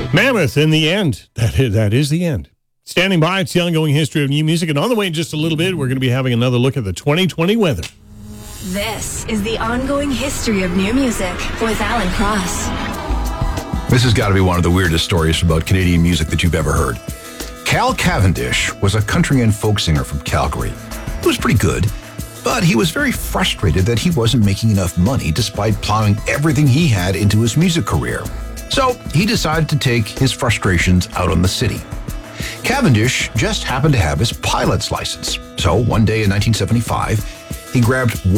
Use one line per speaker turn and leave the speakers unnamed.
Mammoth in the end. That is the end. Standing by, it's the ongoing history of new music. And on the way in just a little bit, we're going to be having another look at the 2020 weather.
This is the ongoing history of new music with Alan Cross.
This has got to be one of the weirdest stories about Canadian music that you've ever heard. Cal Cavendish was a country and folk singer from Calgary. He was pretty good, but he was very frustrated that he wasn't making enough money despite plowing everything he had into his music career. So he decided to take his frustrations out on the city. Cavendish just happened to have his pilot's license. So one day in 1975, he grabbed